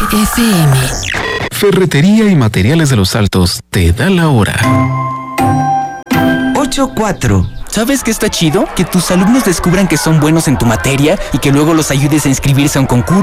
FM. Ferretería y Materiales de los Altos te da la hora. 8:04. ¿Sabes qué está chido? Que tus alumnos descubran que son buenos en tu materia y que luego los ayudes a inscribirse a un concurso